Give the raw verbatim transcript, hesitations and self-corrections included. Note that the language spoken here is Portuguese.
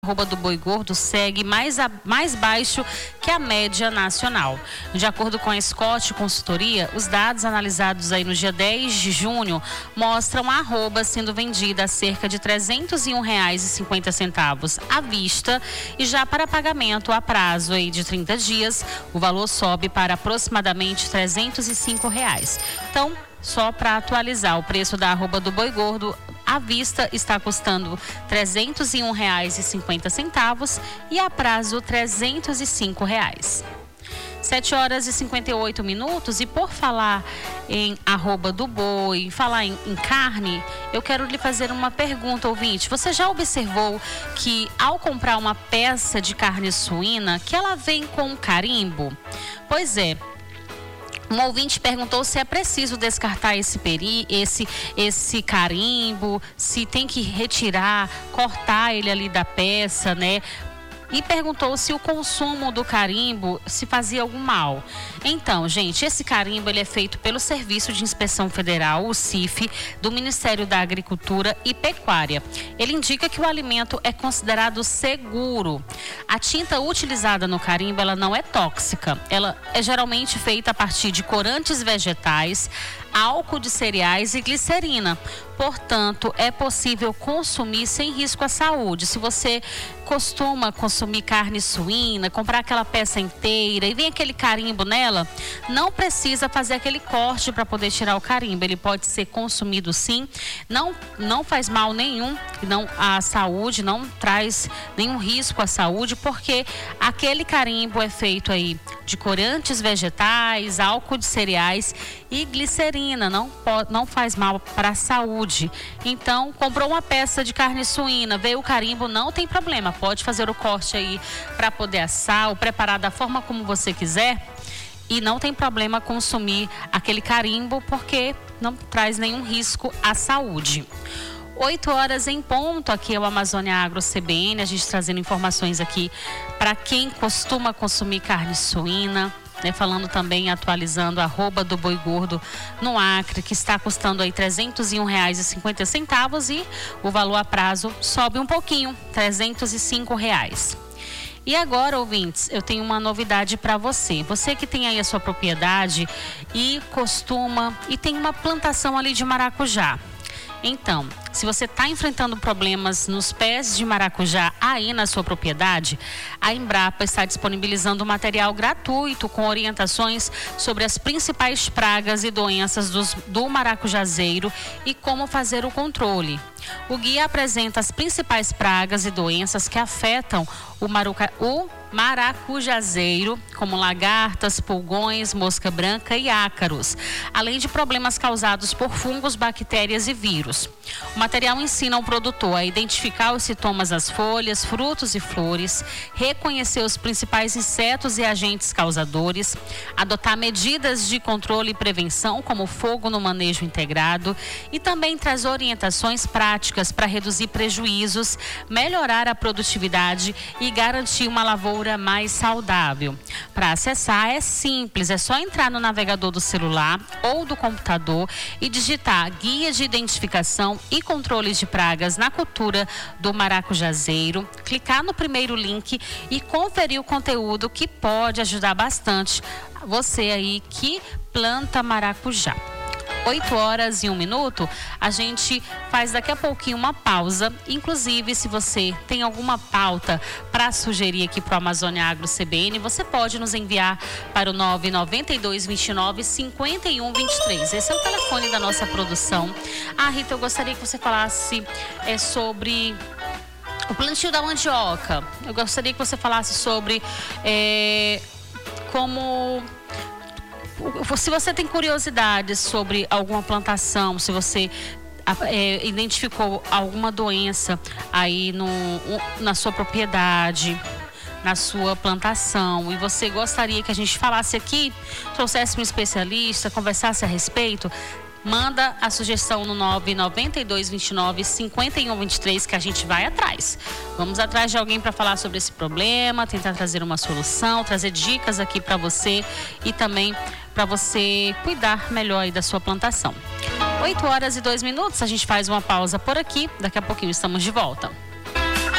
Arroba do boi gordo segue mais, a, mais baixo que a média nacional. De acordo com a Scott Consultoria, os dados analisados aí no dia dez de junho mostram a arroba sendo vendida a cerca de trezentos e um reais e cinquenta centavos à vista, e já para pagamento a prazo aí de trinta dias, o valor sobe para aproximadamente trezentos e cinco reais. Então, só para atualizar, o preço da arroba do boi gordo à vista está custando trezentos e um reais e cinquenta centavos e a prazo trezentos e cinco reais. sete horas e cinquenta e oito minutos, e por falar em arroba do boi, falar em, em carne, eu quero lhe fazer uma pergunta, ouvinte. Você já observou que ao comprar uma peça de carne suína, que ela vem com um carimbo? Pois é. Um ouvinte perguntou se é preciso descartar esse peri, esse, esse carimbo, se tem que retirar, cortar ele ali da peça, né? E perguntou se o consumo do carimbo se fazia algum mal. Então, gente, esse carimbo ele é feito pelo Serviço de Inspeção Federal, o C I F, do Ministério da Agricultura e Pecuária. Ele indica que o alimento é considerado seguro. A tinta utilizada no carimbo, ela não é tóxica. Ela é geralmente feita a partir de corantes vegetais, álcool de cereais e glicerina. Portanto, é possível consumir sem risco à saúde. Se você costuma consumir carne suína, comprar aquela peça inteira e vem aquele carimbo nela, não precisa fazer aquele corte para poder tirar o carimbo. Ele pode ser consumido sim, não, não faz mal nenhum não, à saúde, não traz nenhum risco à saúde, porque aquele carimbo é feito aí de corantes vegetais, álcool de cereais e glicerina, não, pode, não faz mal para a saúde. Então, comprou uma peça de carne suína, veio o carimbo, não tem problema, pode fazer o corte aí para poder assar ou preparar da forma como você quiser, e não tem problema consumir aquele carimbo, porque não traz nenhum risco à saúde. oito horas em ponto, aqui é o Amazônia Agro C B N, a gente trazendo informações aqui para quem costuma consumir carne suína, né, falando também, atualizando a arroba do boi gordo no Acre, que está custando aí trezentos e um reais e cinquenta centavos, e o valor a prazo sobe um pouquinho, trezentos e cinco reais. E agora, ouvintes, eu tenho uma novidade para você. Você que tem aí a sua propriedade e costuma, e tem uma plantação ali de maracujá. Então, se você está enfrentando problemas nos pés de maracujá aí na sua propriedade, a Embrapa está disponibilizando um material gratuito com orientações sobre as principais pragas e doenças dos, do maracujazeiro e como fazer o controle. O guia apresenta as principais pragas e doenças que afetam o, maruca, o maracujazeiro, como lagartas, pulgões, mosca branca e ácaros, além de problemas causados por fungos, bactérias e vírus. O material ensina o produtor a identificar os sintomas das folhas, frutos e flores, reconhecer os principais insetos e agentes causadores, adotar medidas de controle e prevenção, como fogo no manejo integrado, e também traz orientações práticas para reduzir prejuízos, melhorar a produtividade e garantir uma lavoura mais saudável. Para acessar é simples, é só entrar no navegador do celular ou do computador e digitar Guia de Identificação e Controle de Pragas na Cultura do Maracujazeiro, clicar no primeiro link e conferir o conteúdo, que pode ajudar bastante você aí que planta maracujá. oito horas e um minuto, a gente faz daqui a pouquinho uma pausa. Inclusive, se você tem alguma pauta para sugerir aqui para o Amazônia Agro C B N, você pode nos enviar para o nove nove dois, dois nove, cinco um dois três. Esse é o telefone da nossa produção. Ah, Rita, eu gostaria que você falasse é, sobre o plantio da mandioca. Eu gostaria que você falasse sobre é, como... Se você tem curiosidade sobre alguma plantação, se você é, identificou alguma doença aí no, na sua propriedade, na sua plantação, e você gostaria que a gente falasse aqui, trouxesse um especialista, conversasse a respeito, manda a sugestão no nove nove dois, dois nove, cinco um dois três, que a gente vai atrás. Vamos atrás de alguém para falar sobre esse problema, tentar trazer uma solução, trazer dicas aqui para você e também para você cuidar melhor aí da sua plantação. oito horas e dois minutos, a gente faz uma pausa por aqui, daqui a pouquinho estamos de volta.